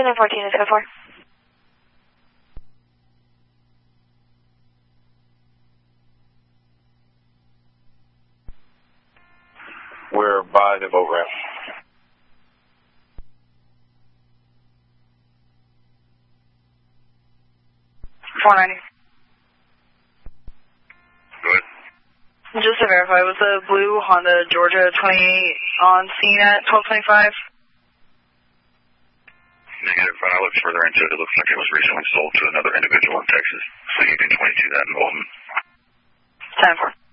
2914 is code 4. We're by the boat ramp. $490. Good. Just to verify, was the blue Honda Georgia 28 on scene at 1225? Negative. When I looked further into it, it looks like it was recently sold to another individual in Texas. So you can 22 that in Bolton. 10-4.